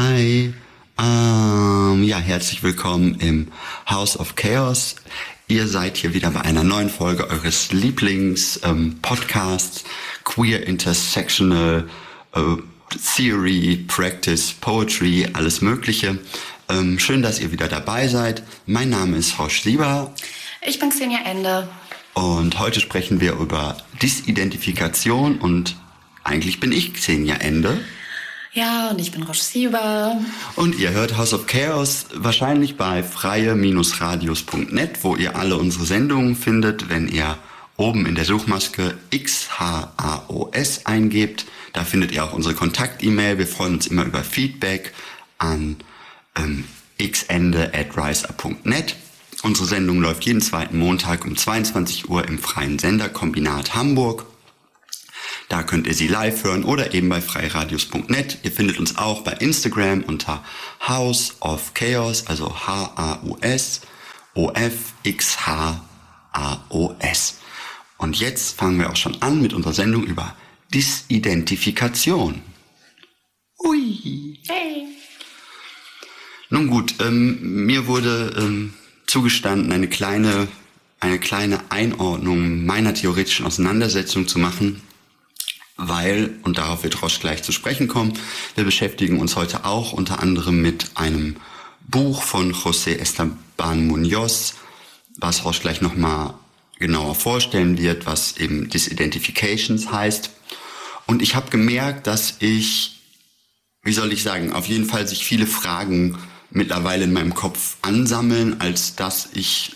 Hi. Ja, herzlich willkommen im House of Chaos. Ihr seid hier wieder bei einer neuen Folge eures Lieblings-Podcasts Queer Intersectional Theory, Practice, Poetry, alles Mögliche. Schön, dass ihr wieder dabei seid. Mein Name ist Roche Sieber. Ich bin Xenia Ende. Und heute sprechen wir über Disidentifikation und eigentlich bin ich Xenia Ende. Ja, und ich bin Roche Sieber. Und ihr hört House of Chaos wahrscheinlich bei freie-radios.net, wo ihr alle unsere Sendungen findet, wenn ihr oben in der Suchmaske XHAOS eingebt. Da findet ihr auch unsere Kontakt-E-Mail. Wir freuen uns immer über Feedback an xende@riseup.net. Unsere Sendung läuft jeden zweiten Montag um 22 Uhr im Freien Senderkombinat Hamburg. Da könnt ihr sie live hören oder eben bei freiradios.net. Ihr findet uns auch bei Instagram unter House of Chaos, also HAUS, OFXHAOS. Und jetzt fangen wir auch schon an mit unserer Sendung über Disidentifikation. Ui. Hey. Nun gut, mir wurde zugestanden, eine kleine Einordnung meiner theoretischen Auseinandersetzung zu machen, weil, und darauf wird Roche gleich zu sprechen kommen, wir beschäftigen uns heute auch unter anderem mit einem Buch von José Esteban Muñoz, was Roche gleich nochmal genauer vorstellen wird, was eben Disidentifications heißt. Und ich habe gemerkt, dass ich, auf jeden Fall sich viele Fragen mittlerweile in meinem Kopf ansammeln, als dass ich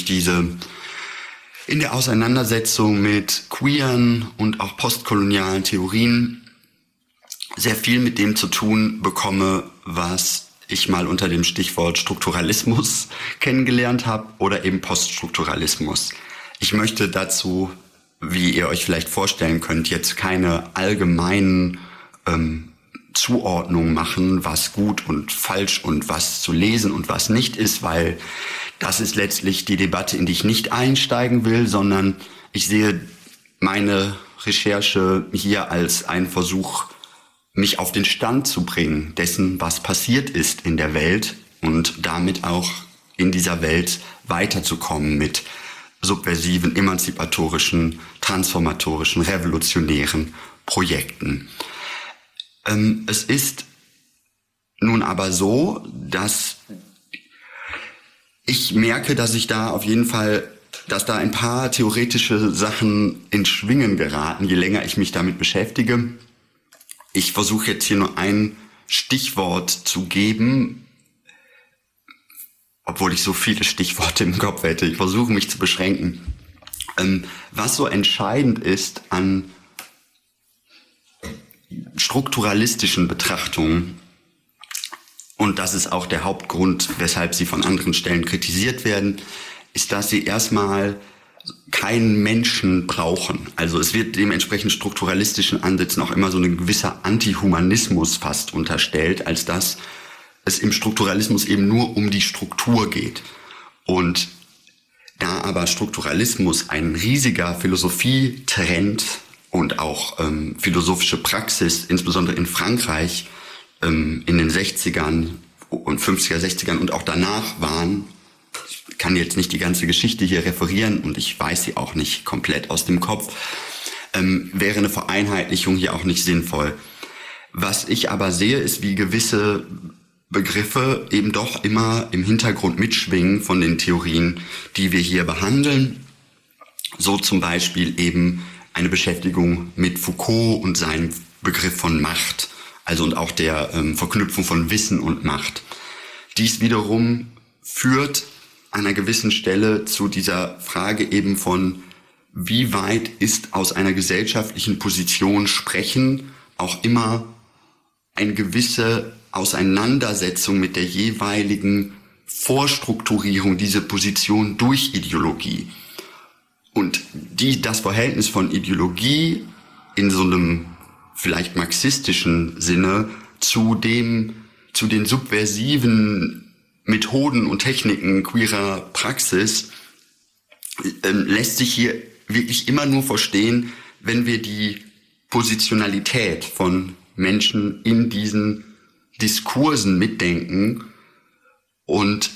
in der Auseinandersetzung mit queeren und auch postkolonialen Theorien sehr viel mit dem zu tun bekomme, was ich mal unter dem Stichwort Strukturalismus kennengelernt habe oder eben Poststrukturalismus. Ich möchte dazu, wie ihr euch vielleicht vorstellen könnt, jetzt keine allgemeinen Zuordnung machen, was gut und falsch und was zu lesen und was nicht ist, weil das ist letztlich die Debatte, in die ich nicht einsteigen will, sondern ich sehe meine Recherche hier als einen Versuch, mich auf den Stand zu bringen dessen, was passiert ist in der Welt und damit auch in dieser Welt weiterzukommen mit subversiven, emanzipatorischen, transformatorischen, revolutionären Projekten. Es ist nun aber so, dass ich merke, dass da ein paar theoretische Sachen ins Schwingen geraten, je länger ich mich damit beschäftige. Ich versuche jetzt hier nur ein Stichwort zu geben, obwohl ich so viele Stichworte im Kopf hätte. Ich versuche mich zu beschränken. Was so entscheidend ist an strukturalistischen Betrachtungen, und das ist auch der Hauptgrund, weshalb sie von anderen Stellen kritisiert werden, ist, dass sie erstmal keinen Menschen brauchen. Also es wird dementsprechend strukturalistischen Ansätzen auch immer so ein gewisser Antihumanismus fast unterstellt, als dass es im Strukturalismus eben nur um die Struktur geht. Und da aber Strukturalismus ein riesiger Philosophietrend und auch philosophische Praxis, insbesondere in Frankreich, in den 60ern und 50er, 60ern und auch danach waren. Ich kann jetzt nicht die ganze Geschichte hier referieren und ich weiß sie auch nicht komplett aus dem Kopf, wäre eine Vereinheitlichung hier auch nicht sinnvoll. Was ich aber sehe, ist, wie gewisse Begriffe eben doch immer im Hintergrund mitschwingen von den Theorien, die wir hier behandeln. So zum Beispiel eben eine Beschäftigung mit Foucault und seinem Begriff von Macht, also und auch der Verknüpfung von Wissen und Macht. Dies wiederum führt an einer gewissen Stelle zu dieser Frage eben von, wie weit ist aus einer gesellschaftlichen Position Sprechen auch immer eine gewisse Auseinandersetzung mit der jeweiligen Vorstrukturierung dieser Position durch Ideologie. Und das Verhältnis von Ideologie in so einem vielleicht marxistischen Sinne zu den subversiven Methoden und Techniken queerer Praxis lässt sich hier wirklich immer nur verstehen, wenn wir die Positionalität von Menschen in diesen Diskursen mitdenken. Und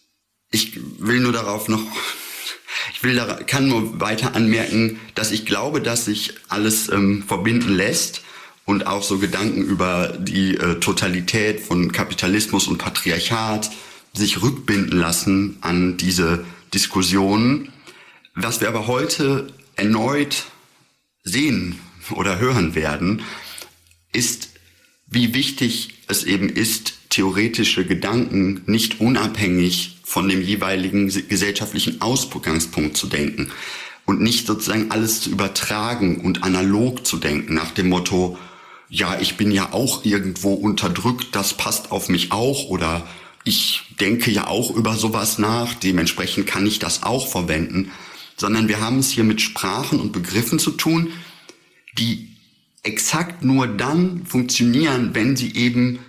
kann nur weiter anmerken, dass ich glaube, dass sich alles verbinden lässt und auch so Gedanken über die Totalität von Kapitalismus und Patriarchat sich rückbinden lassen an diese Diskussionen. Was wir aber heute erneut sehen oder hören werden, ist, wie wichtig es eben ist, theoretische Gedanken nicht unabhängig von dem jeweiligen gesellschaftlichen Ausgangspunkt zu denken und nicht sozusagen alles zu übertragen und analog zu denken nach dem Motto, ja, ich bin ja auch irgendwo unterdrückt, das passt auf mich auch, oder ich denke ja auch über sowas nach, dementsprechend kann ich das auch verwenden, sondern wir haben es hier mit Sprachen und Begriffen zu tun, die exakt nur dann funktionieren, wenn sie eben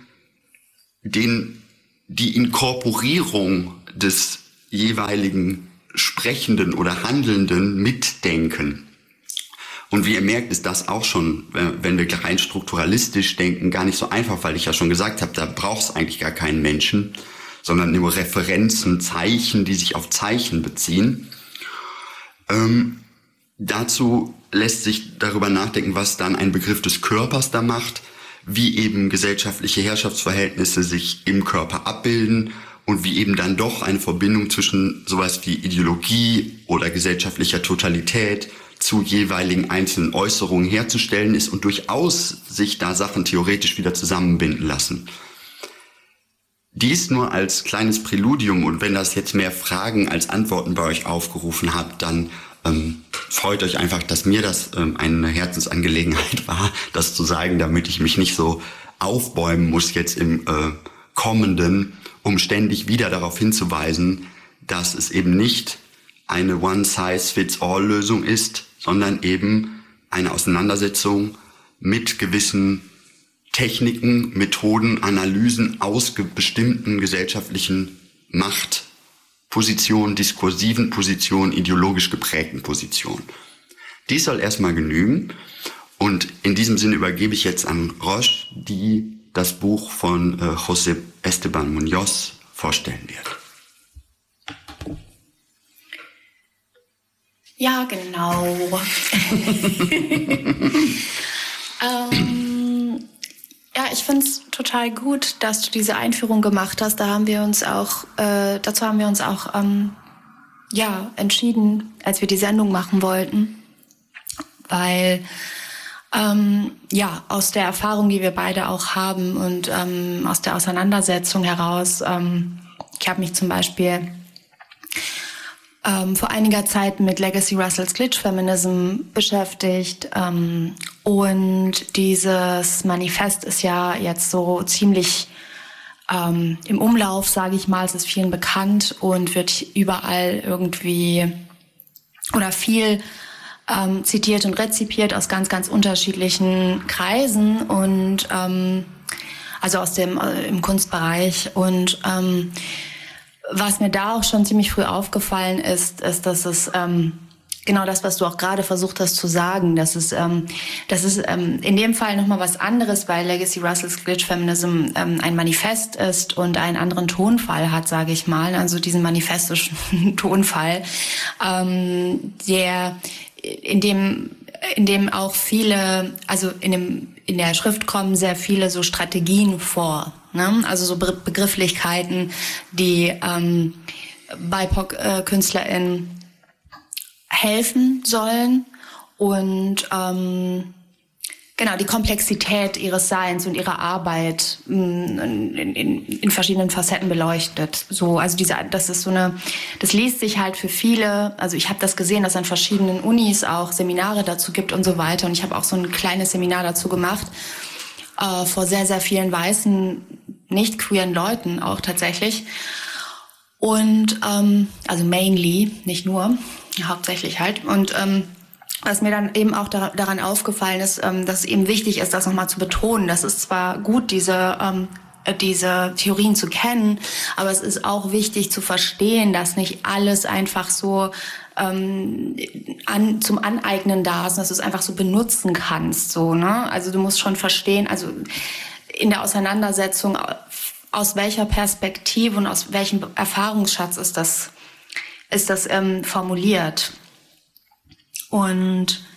die Inkorporierung des jeweiligen Sprechenden oder Handelnden mitdenken. Und wie ihr merkt, ist das auch schon, wenn wir rein strukturalistisch denken, gar nicht so einfach, weil ich ja schon gesagt habe, da braucht es eigentlich gar keinen Menschen, sondern nur Referenzen, Zeichen, die sich auf Zeichen beziehen. Dazu lässt sich darüber nachdenken, was dann ein Begriff des Körpers da macht, wie eben gesellschaftliche Herrschaftsverhältnisse sich im Körper abbilden und wie eben dann doch eine Verbindung zwischen sowas wie Ideologie oder gesellschaftlicher Totalität zu jeweiligen einzelnen Äußerungen herzustellen ist und durchaus sich da Sachen theoretisch wieder zusammenbinden lassen. Dies nur als kleines Präludium, und wenn das jetzt mehr Fragen als Antworten bei euch aufgerufen hat, dann freut euch einfach, dass mir das eine Herzensangelegenheit war, das zu sagen, damit ich mich nicht so aufbäumen muss jetzt im Kommenden, um ständig wieder darauf hinzuweisen, dass es eben nicht eine One-Size-Fits-All-Lösung ist, sondern eben eine Auseinandersetzung mit gewissen Techniken, Methoden, Analysen aus bestimmten gesellschaftlichen Machtpositionen, diskursiven Positionen, ideologisch geprägten Positionen. Dies soll erstmal genügen, und in diesem Sinne übergebe ich jetzt an Roche, die das Buch von José Esteban Muñoz vorstellen wird. Ja, genau. Ja, ich finde es total gut, dass du diese Einführung gemacht hast. Dazu haben wir uns auch entschieden, als wir die Sendung machen wollten, weil aus der Erfahrung, die wir beide auch haben und aus der Auseinandersetzung heraus, ich habe mich zum Beispiel vor einiger Zeit mit Legacy Russells Glitch Feminism beschäftigt, und dieses Manifest ist ja jetzt so ziemlich im Umlauf, sage ich mal. Es ist vielen bekannt und wird überall irgendwie oder viel zitiert und rezipiert aus ganz, ganz unterschiedlichen Kreisen und also aus dem im Kunstbereich. Und was mir da auch schon ziemlich früh aufgefallen ist, dass es genau das, was du auch gerade versucht hast zu sagen, dass es in dem Fall nochmal was anderes, weil Legacy Russells Glitch Feminism ein Manifest ist und einen anderen Tonfall hat, sage ich mal, also diesen manifestischen Tonfall, der in dem auch viele, also in der Schrift kommen sehr viele so Strategien vor, ne? Also so Begrifflichkeiten, die BIPOC-KünstlerInnen helfen sollen und genau die Komplexität ihres Seins und ihrer Arbeit in verschiedenen Facetten beleuchtet. So, also das liest sich halt für viele. Also ich habe das gesehen, dass es an verschiedenen Unis auch Seminare dazu gibt und so weiter. Und ich habe auch so ein kleines Seminar dazu gemacht vor sehr, sehr vielen weißen, nicht queeren Leuten auch tatsächlich. Und also mainly, nicht nur, hauptsächlich halt. Und was mir dann eben auch daran aufgefallen ist, dass es eben wichtig ist, das nochmal zu betonen. Das ist zwar gut, diese Theorien zu kennen, aber es ist auch wichtig zu verstehen, dass nicht alles einfach so zum Aneignen da ist, dass du es einfach so benutzen kannst. So, ne? Also du musst schon verstehen, also in der Auseinandersetzung, aus welcher Perspektive und aus welchem Erfahrungsschatz ist das formuliert. Und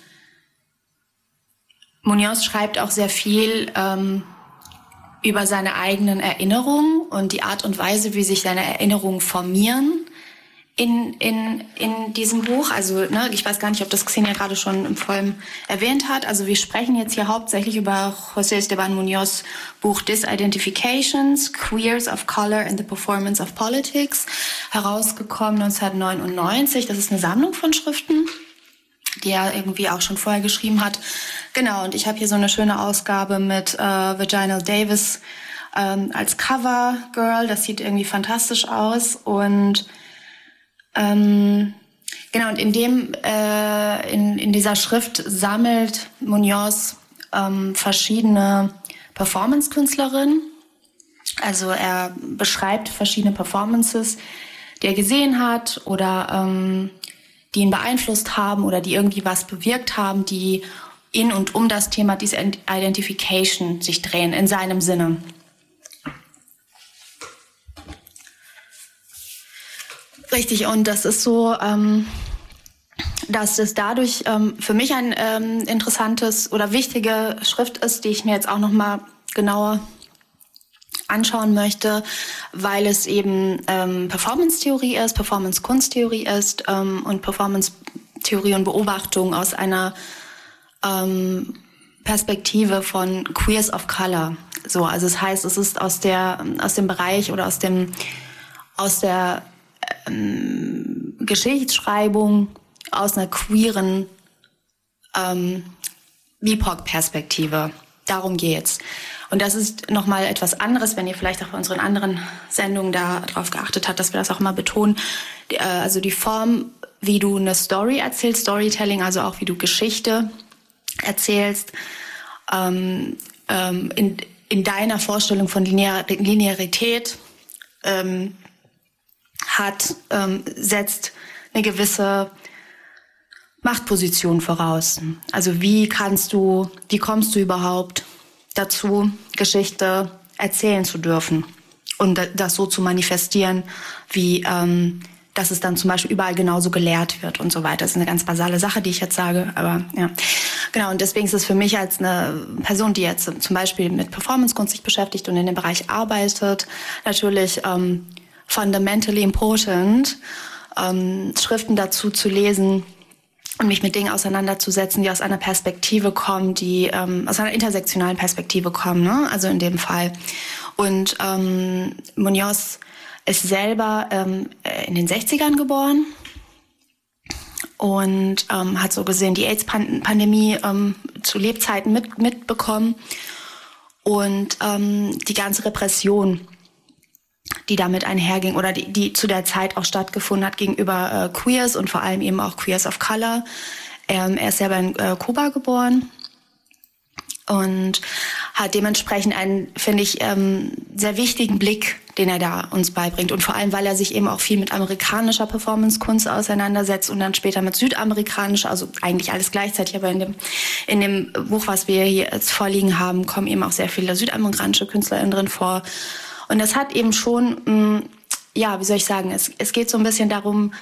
Muñoz schreibt auch sehr viel über seine eigenen Erinnerungen und die Art und Weise, wie sich seine Erinnerungen formieren in diesem Buch. Also ich weiß gar nicht, ob das Xenia gerade schon im Vollen erwähnt hat. Also wir sprechen jetzt hier hauptsächlich über José Esteban Muñoz Buch Disidentifications, Queers of Color in the Performance of Politics, herausgekommen 1999. Das ist eine Sammlung von Schriften, die er irgendwie auch schon vorher geschrieben hat. Genau, und ich habe hier so eine schöne Ausgabe mit Virginia Davis als Covergirl. Das sieht irgendwie fantastisch aus. Und genau, und in dieser Schrift sammelt Muñoz verschiedene Performance-Künstlerinnen. Also er beschreibt verschiedene Performances, die er gesehen hat oder die ihn beeinflusst haben oder die irgendwie was bewirkt haben, die in und um das Thema Disidentification sich drehen, in seinem Sinne. Richtig, und das ist so, dass es dadurch für mich ein interessantes oder wichtige Schrift ist, die ich mir jetzt auch noch mal genauer anschauen möchte, weil es eben Performance-Theorie ist, Performance-Kunsttheorie ist und Performance-Theorie und Beobachtung aus einer Perspektive von Queers of Color. So, also das heißt, es ist aus dem Bereich oder aus der Geschichtsschreibung aus einer queeren BIPOC-Perspektive. Darum geht's. Und das ist nochmal etwas anderes, wenn ihr vielleicht auch bei unseren anderen Sendungen darauf geachtet habt, dass wir das auch mal betonen. Also die Form, wie du eine Story erzählst, Storytelling, also auch wie du Geschichte erzählst, in deiner Vorstellung von Linearität setzt eine gewisse Machtposition voraus. Also wie kommst du überhaupt dazu, Geschichte erzählen zu dürfen und das so zu manifestieren, wie dass es dann zum Beispiel überall genauso gelehrt wird und so weiter. Das ist eine ganz basale Sache, die ich jetzt sage, aber ja. Genau, und deswegen ist es für mich als eine Person, die jetzt zum Beispiel mit Performance-Kunst sich beschäftigt und in dem Bereich arbeitet, natürlich fundamentally important, Schriften dazu zu lesen und mich mit Dingen auseinanderzusetzen, die aus einer Perspektive kommen, die aus einer intersektionalen Perspektive kommen, ne? Also in dem Fall. Und Muñoz ist selber in den 60ern geboren und hat so gesehen die AIDS-Pandemie zu Lebzeiten mitbekommen und die ganze Repression, die damit einherging oder die zu der Zeit auch stattgefunden hat gegenüber Queers und vor allem eben auch Queers of Color. Er ist selber in Kuba geboren und hat dementsprechend einen, finde ich, sehr wichtigen Blick, den er da uns beibringt. Und vor allem, weil er sich eben auch viel mit amerikanischer Performance-Kunst auseinandersetzt und dann später mit südamerikanischer, also eigentlich alles gleichzeitig, aber in dem Buch, was wir hier jetzt vorliegen haben, kommen eben auch sehr viele südamerikanische KünstlerInnen drin vor. Und das hat eben schon, ja, wie soll ich sagen, es geht so ein bisschen darum,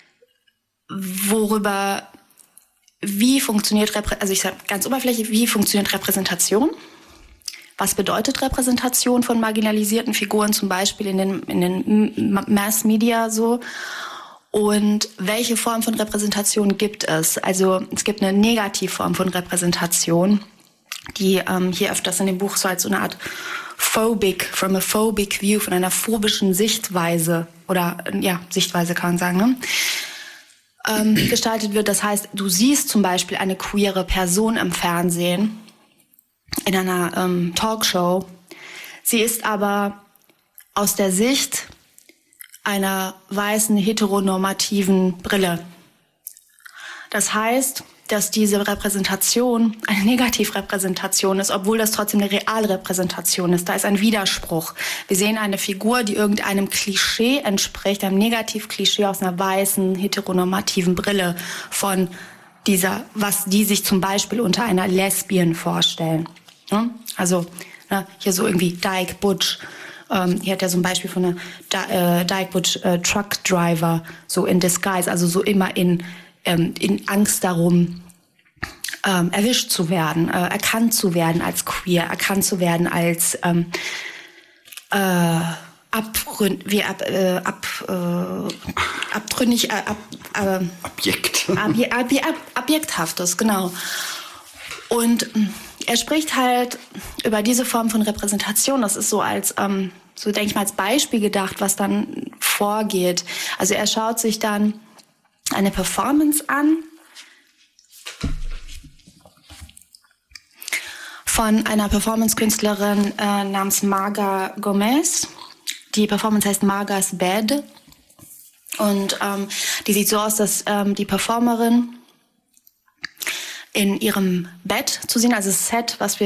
wie funktioniert Repräsentation? Was bedeutet Repräsentation von marginalisierten Figuren, zum Beispiel in den Mass Media so? Und welche Form von Repräsentation gibt es? Also es gibt eine Negativform von Repräsentation, die hier öfters in dem Buch so als so eine Art from a phobic view, von einer phobischen Sichtweise, oder ja, Sichtweise kann man sagen, ne? Gestaltet wird. Das heißt, du siehst zum Beispiel eine queere Person im Fernsehen, in einer Talkshow. Sie ist aber aus der Sicht einer weißen heteronormativen Brille. Das heißt, dass diese Repräsentation eine Negativrepräsentation ist, obwohl das trotzdem eine Realrepräsentation ist. Da ist ein Widerspruch. Wir sehen eine Figur, die irgendeinem Klischee entspricht, einem Negativklischee aus einer weißen, heteronormativen Brille von dieser, was die sich zum Beispiel unter einer Lesbian vorstellen. Also ne, hier so irgendwie Dyke Butch. Hier hat er so ein Beispiel von einer Dyke Butch Truck Driver, so in disguise, also so immer in Angst darum, erwischt zu werden, erkannt zu werden als queer, erkannt zu werden als Abjekthaftes, genau. Und er spricht halt über diese Form von Repräsentation. Das ist so als, so denke ich mal, als Beispiel gedacht, was dann vorgeht. Also er schaut sich dann eine Performance an von einer Performance-Künstlerin namens Marga Gomez. Die Performance heißt Marga's Bed. Und die sieht so aus, dass die Performerin in ihrem Bett zu sehen, also das Set, was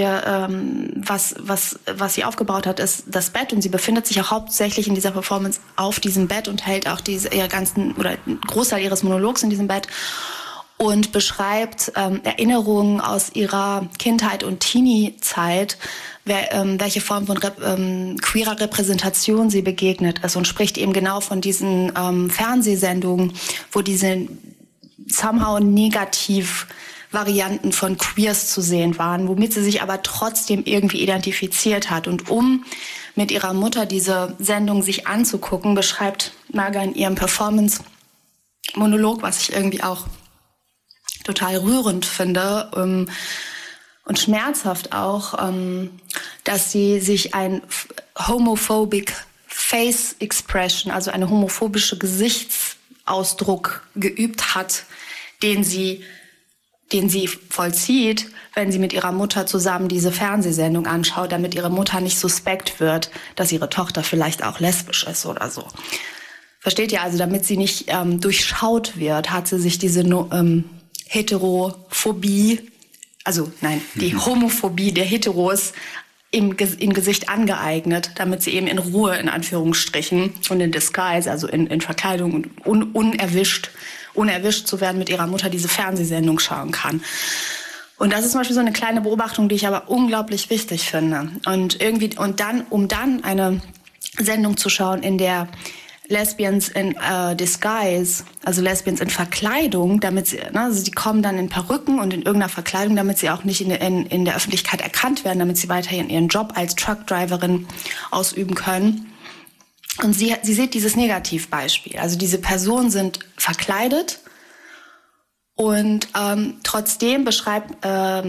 sie aufgebaut hat, ist das Bett, und sie befindet sich auch hauptsächlich in dieser Performance auf diesem Bett und hält auch einen Großteil ihres Monologs in diesem Bett und beschreibt Erinnerungen aus ihrer Kindheit und Teenie-Zeit, welche Form von queerer Repräsentation sie begegnet ist, und spricht eben genau von diesen Fernsehsendungen, wo diese somehow negativ Varianten von Queers zu sehen waren, womit sie sich aber trotzdem irgendwie identifiziert hat. Und um mit ihrer Mutter diese Sendung sich anzugucken, beschreibt Marga in ihrem Performance-Monolog, was ich irgendwie auch total rührend finde und schmerzhaft auch, dass sie sich ein homophobic face expression, also eine homophobische Gesichtsausdruck geübt hat, den sie vollzieht, wenn sie mit ihrer Mutter zusammen diese Fernsehsendung anschaut, damit ihre Mutter nicht suspekt wird, dass ihre Tochter vielleicht auch lesbisch ist oder so. Versteht ihr? Also damit sie nicht durchschaut wird, hat sie sich diese Heterophobie, die Homophobie der Heteros im Gesicht angeeignet, damit sie eben in Ruhe, in Anführungsstrichen, und in Disguise, also in Verkleidung und unerwischt zu werden, mit ihrer Mutter diese Fernsehsendung schauen kann. Und das ist zum Beispiel so eine kleine Beobachtung, die ich aber unglaublich wichtig finde. Um dann eine Sendung zu schauen, in der Lesbians in Disguise, also Lesbians in Verkleidung, also die kommen dann in Perücken und in irgendeiner Verkleidung, damit sie auch nicht in der Öffentlichkeit erkannt werden, damit sie weiterhin ihren Job als Truckdriverin ausüben können. Und sie sieht dieses Negativbeispiel. Also diese Personen sind verkleidet und trotzdem beschreibt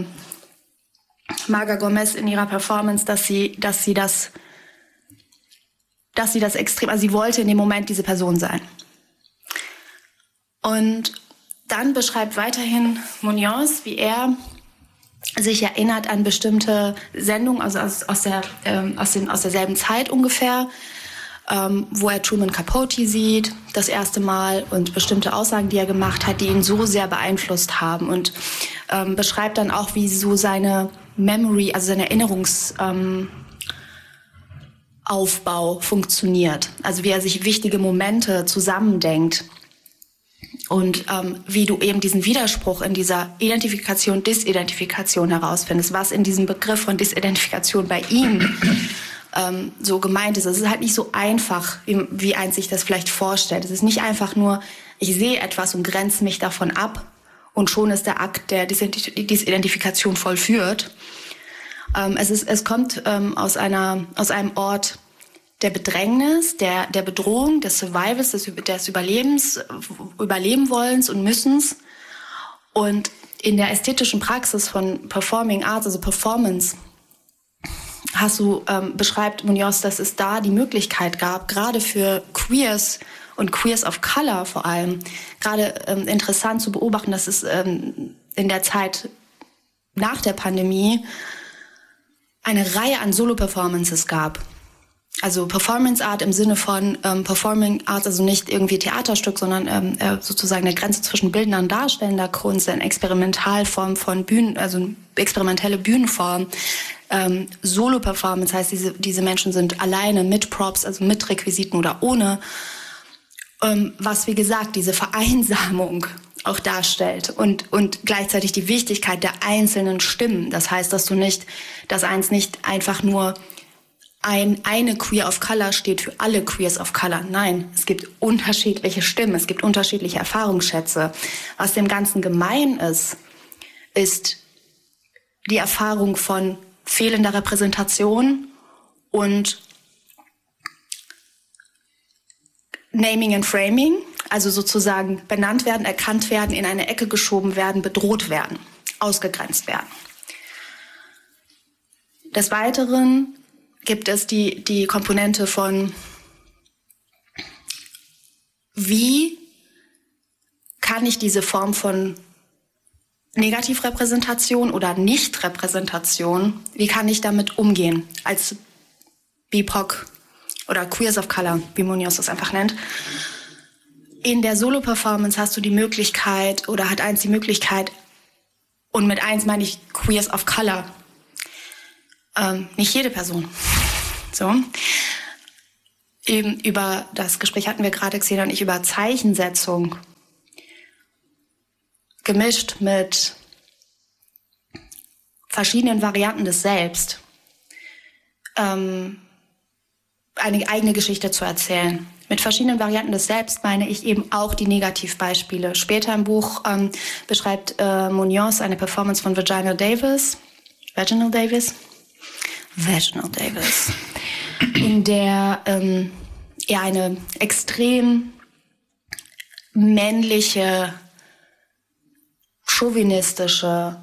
Marga Gomez in ihrer Performance, dass sie das extrem, also sie wollte in dem Moment diese Person sein. Und dann beschreibt weiterhin Munoz, wie er sich erinnert an bestimmte Sendungen, also aus derselben Zeit ungefähr, wo er Truman Capote sieht, das erste Mal, und bestimmte Aussagen, die er gemacht hat, die ihn so sehr beeinflusst haben, und beschreibt dann auch, wie so seine Memory, also seine Erinnerungsaufbau funktioniert. Also wie er sich wichtige Momente zusammendenkt. Und wie du eben diesen Widerspruch in dieser Identifikation, Disidentifikation herausfindest, was in diesem Begriff von Disidentifikation bei ihm so gemeint ist. Es ist halt nicht so einfach, wie eins sich das vielleicht vorstellt. Es ist nicht einfach nur, ich sehe etwas und grenze mich davon ab und schon ist der Akt der Disidentifikation vollführt. Es kommt aus einem Ort der Bedrängnis, der Bedrohung, des Survivals, des Überlebens, Überlebenwollens und Müssens. Und in der ästhetischen Praxis von Performing Arts, also Performance, beschreibt Munoz, dass es da die Möglichkeit gab, gerade für Queers und Queers of Color vor allem, gerade interessant zu beobachten, dass es in der Zeit nach der Pandemie eine Reihe an Solo-Performances gab. Also Performance Art im Sinne von Performing Arts, also nicht irgendwie Theaterstück, sondern sozusagen eine Grenze zwischen bildender und darstellender Kunst, eine Experimentalform von Bühnen, also experimentelle Bühnenform. Solo-Performance heißt, diese Menschen sind alleine mit Props, also mit Requisiten oder ohne. Was, wie gesagt, diese Vereinsamung auch darstellt und gleichzeitig die Wichtigkeit der einzelnen Stimmen. Das heißt, dass eins nicht einfach nur eine Queer of Color steht für alle Queers of Color. Nein, es gibt unterschiedliche Stimmen, es gibt unterschiedliche Erfahrungsschätze. Was dem Ganzen gemein ist die Erfahrung von fehlender Repräsentation und Naming and Framing, also sozusagen benannt werden, erkannt werden, in eine Ecke geschoben werden, bedroht werden, ausgegrenzt werden. Des Weiteren gibt es die Komponente von, wie kann ich diese Form von Negativrepräsentation oder Nichtrepräsentation, wie kann ich damit umgehen als BIPOC oder Queers of Color, wie Munoz das einfach nennt. In der Solo-Performance hast du die Möglichkeit, oder hat eins die Möglichkeit, und mit eins meine ich Queers of Color, nicht jede Person. So. Eben über das Gespräch hatten wir gerade, Xenia und ich, über Zeichensetzung, gemischt mit verschiedenen Varianten des Selbst, eine eigene Geschichte zu erzählen. Mit verschiedenen Varianten des Selbst meine ich eben auch die Negativbeispiele. Später im Buch beschreibt Munoz eine Performance von Vaginal Davis, in der er eine extrem männliche, chauvinistische,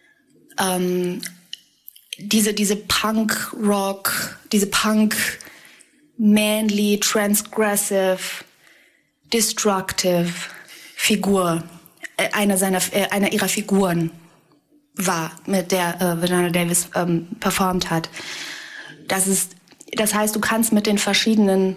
diese Punk-Rock, diese Punk-manly, transgressive, destructive Figur, einer ihrer Figuren war, mit der Vaginal Davis performt hat. Das heißt, du kannst mit den verschiedenen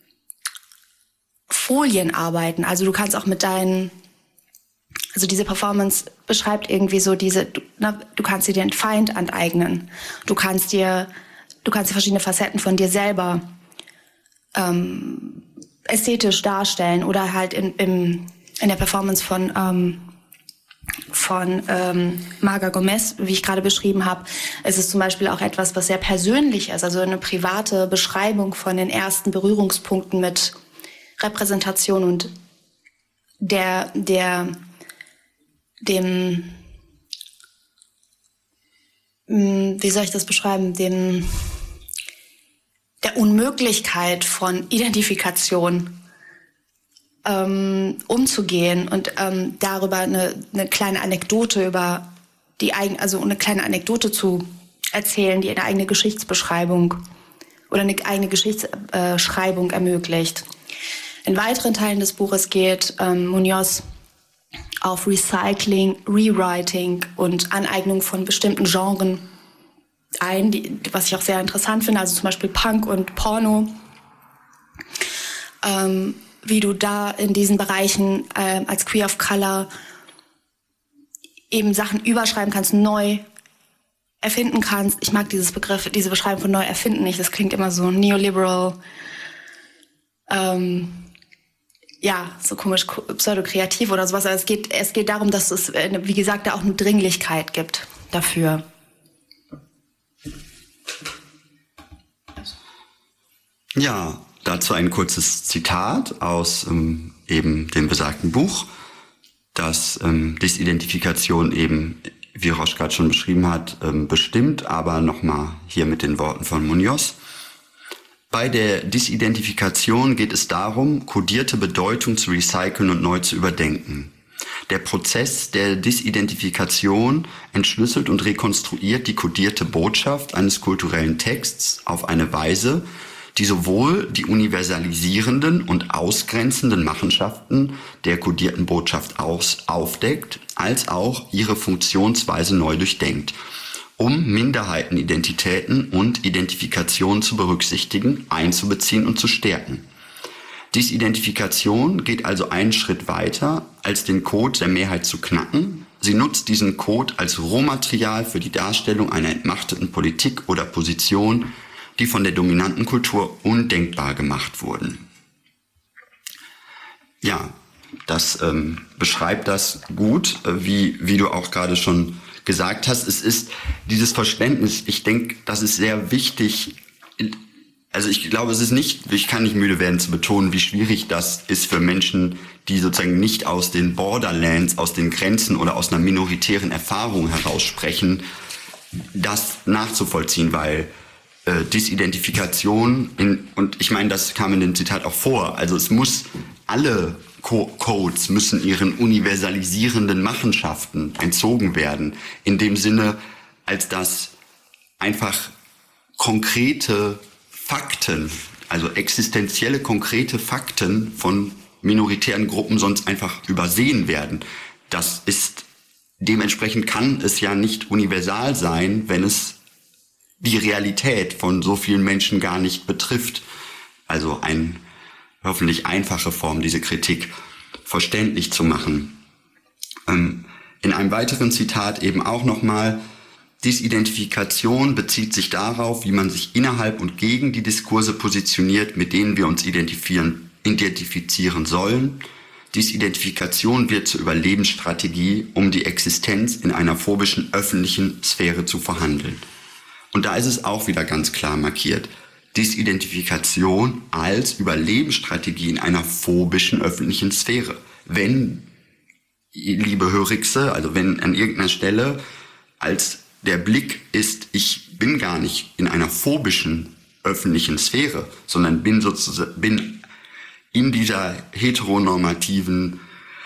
Folien arbeiten. Also du kannst auch mit diese Performance beschreibt irgendwie so du kannst dir den Feind aneignen. Du kannst dir verschiedene Facetten von dir selber ästhetisch darstellen oder halt in der Performance von Marga Gomez, wie ich gerade beschrieben habe, ist es zum Beispiel auch etwas, was sehr persönlich ist, also eine private Beschreibung von den ersten Berührungspunkten mit Repräsentation und dem wie soll ich das beschreiben, der Unmöglichkeit von Identifikation umzugehen und darüber eine kleine Anekdote eine kleine Anekdote zu erzählen, die eine eigene Geschichtsbeschreibung oder eine eigene Geschichtsschreibung ermöglicht. In weiteren Teilen des Buches geht Munoz auf Recycling, Rewriting und Aneignung von bestimmten Genren ein, was ich auch sehr interessant finde, also zum Beispiel Punk und Porno. Wie du da in diesen Bereichen als Queer of Color eben Sachen überschreiben kannst, neu erfinden kannst. Ich mag diese Beschreibung von neu erfinden nicht. Das klingt immer so neoliberal, so komisch pseudokreativ oder sowas. Aber es geht darum, dass es, wie gesagt, da auch eine Dringlichkeit gibt dafür. Ja, dazu ein kurzes Zitat aus eben dem besagten Buch, das Disidentifikation eben, wie Rosch gerade schon beschrieben hat, bestimmt, aber nochmal hier mit den Worten von Munoz. Bei der Disidentifikation geht es darum, kodierte Bedeutung zu recyceln und neu zu überdenken. Der Prozess der Disidentifikation entschlüsselt und rekonstruiert die kodierte Botschaft eines kulturellen Texts auf eine Weise, die sowohl die universalisierenden und ausgrenzenden Machenschaften der kodierten Botschaft aufdeckt, als auch ihre Funktionsweise neu durchdenkt, um Minderheitenidentitäten und Identifikationen zu berücksichtigen, einzubeziehen und zu stärken. Disidentifikation geht also einen Schritt weiter, als den Code der Mehrheit zu knacken. Sie nutzt diesen Code als Rohmaterial für die Darstellung einer entmachteten Politik oder Position, die von der dominanten Kultur undenkbar gemacht wurden. Ja, Das beschreibt das gut, wie du auch gerade schon gesagt hast. Es ist dieses Verständnis, ich denke, das ist sehr wichtig. Also ich glaube, ich kann nicht müde werden zu betonen, wie schwierig das ist für Menschen, die sozusagen nicht aus den Borderlands, aus den Grenzen oder aus einer minoritären Erfahrung heraus sprechen, das nachzuvollziehen, weil Disidentifikation, und ich meine, das kam in dem Zitat auch vor, also es muss, alle Codes müssen ihren universalisierenden Machenschaften entzogen werden, in dem Sinne, als dass einfach konkrete Fakten, also existenzielle konkrete Fakten von minoritären Gruppen sonst einfach übersehen werden. Das ist, dementsprechend kann es ja nicht universal sein, wenn es die Realität von so vielen Menschen gar nicht betrifft. Also eine hoffentlich einfache Form, diese Kritik verständlich zu machen. In einem weiteren Zitat eben auch nochmal: Disidentifikation bezieht sich darauf, wie man sich innerhalb und gegen die Diskurse positioniert, mit denen wir uns identifizieren sollen. Disidentifikation wird zur Überlebensstrategie, um die Existenz in einer phobischen öffentlichen Sphäre zu verhandeln. Und da ist es auch wieder ganz klar markiert. Disidentifikation als Überlebensstrategie in einer phobischen öffentlichen Sphäre. Wenn, liebe Hörigste, also wenn an irgendeiner Stelle als der Blick ist, ich bin gar nicht in einer phobischen öffentlichen Sphäre, sondern bin in dieser heteronormativen,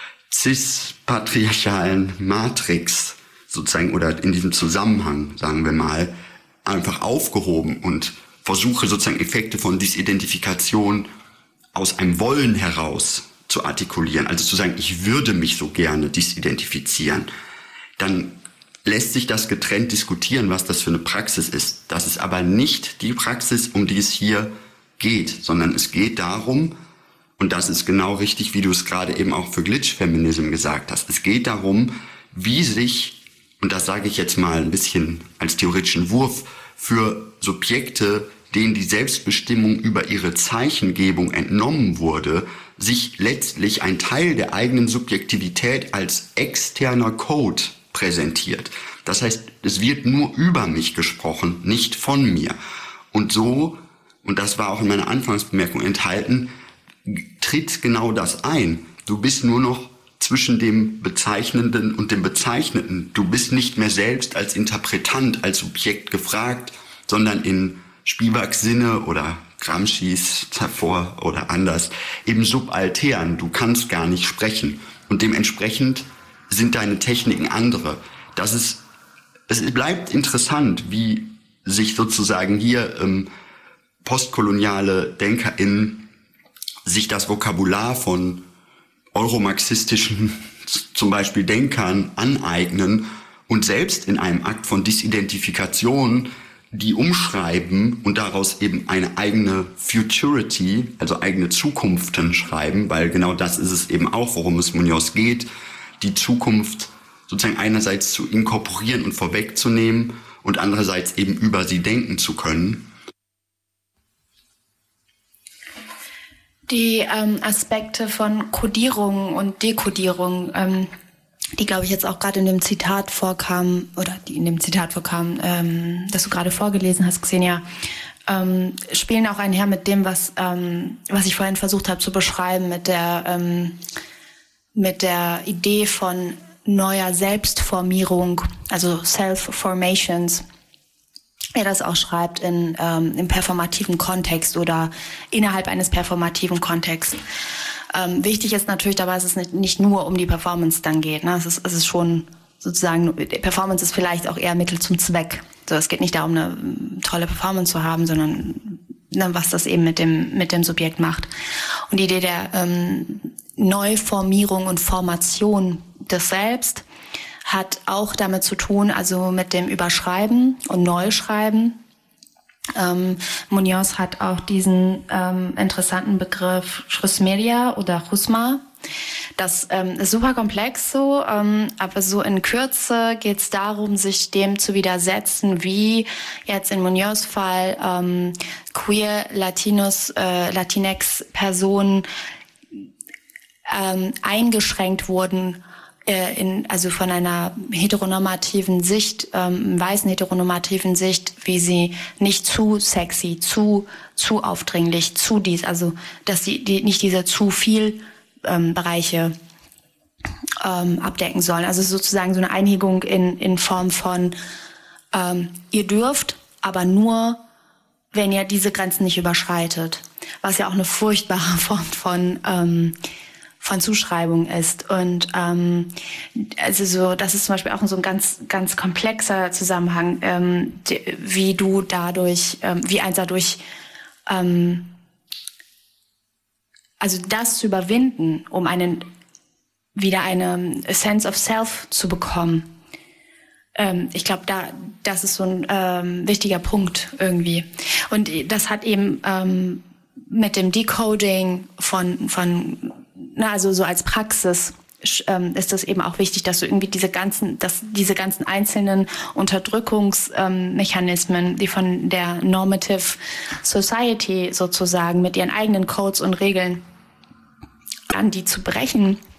cis-patriarchalen Matrix sozusagen, oder in diesem Zusammenhang, sagen wir mal, einfach aufgehoben und versuche sozusagen Effekte von Disidentifikation aus einem Wollen heraus zu artikulieren, also zu sagen, ich würde mich so gerne disidentifizieren, dann lässt sich das getrennt diskutieren, was das für eine Praxis ist. Das ist aber nicht die Praxis, um die es hier geht, sondern es geht darum, und das ist genau richtig, wie du es gerade eben auch für Glitch-Feminism gesagt hast, es geht darum, wie sich, und das sage ich jetzt mal ein bisschen als theoretischen Wurf, für Subjekte, denen die Selbstbestimmung über ihre Zeichengebung entnommen wurde, sich letztlich ein Teil der eigenen Subjektivität als externer Code präsentiert. Das heißt, es wird nur über mich gesprochen, nicht von mir. Und so, und das war auch in meiner Anfangsbemerkung enthalten, tritt genau das ein. Du bist nur noch zwischen dem Bezeichnenden und dem Bezeichneten. Du bist nicht mehr selbst als Interpretant, als Subjekt gefragt, sondern in Spivaks Sinne oder Gramscis davor oder anders eben subaltern. Du kannst gar nicht sprechen. Und dementsprechend sind deine Techniken andere. Es bleibt interessant, wie sich sozusagen hier postkoloniale DenkerInnen sich das Vokabular von euromarxistischen zum Beispiel Denkern aneignen und selbst in einem Akt von Disidentifikation die umschreiben und daraus eben eine eigene Futurity, also eigene Zukunften schreiben, weil genau das ist es eben auch, worum es Muñoz geht, die Zukunft sozusagen einerseits zu inkorporieren und vorwegzunehmen und andererseits eben über sie denken zu können. Die Aspekte von Kodierung und Dekodierung, die, glaube ich, jetzt auch gerade in dem Zitat vorkamen, das du gerade vorgelesen hast, Xenia, spielen auch einher mit dem, was ich vorhin versucht habe zu beschreiben, mit der Idee von neuer Selbstformierung, also Self-Formations. Er das auch schreibt im performativen Kontext oder innerhalb eines performativen Kontexts. Wichtig ist natürlich dabei, dass es nicht nur um die Performance dann geht. Ne? Es ist schon sozusagen, Performance ist vielleicht auch eher Mittel zum Zweck. So, es geht nicht darum, eine tolle Performance zu haben, sondern was das eben mit dem Subjekt macht. Und die Idee der Neuformierung und Formation des Selbst hat auch damit zu tun, also mit dem Überschreiben und Neuschreiben. Muñoz hat auch diesen interessanten Begriff Chusmeria oder Chusma. Das ist super komplex so, aber so in Kürze geht es darum, sich dem zu widersetzen, wie jetzt in Muñoz' Fall queer, Latinx-Personen eingeschränkt wurden, also von einer heteronormativen Sicht, weißen heteronormativen Sicht, wie sie nicht zu sexy, zu aufdringlich, also dass sie nicht diese zu viel Bereiche abdecken sollen. Also sozusagen so eine Einigung in Form von ihr dürft, aber nur, wenn ihr diese Grenzen nicht überschreitet. Was ja auch eine furchtbare Form von Zuschreibung ist. Und also so, das ist zum Beispiel auch so ein ganz, ganz komplexer Zusammenhang, wie du dadurch, wie eins dadurch, also das zu überwinden, um wieder eine Sense of Self zu bekommen. Ich glaube, das ist so ein wichtiger Punkt irgendwie. Und das hat eben mit dem Decoding also so als Praxis ist das eben auch wichtig, dass du irgendwie diese ganzen einzelnen Unterdrückungsmechanismen, die von der Normative Society sozusagen mit ihren eigenen Codes und Regeln an die zu brechen,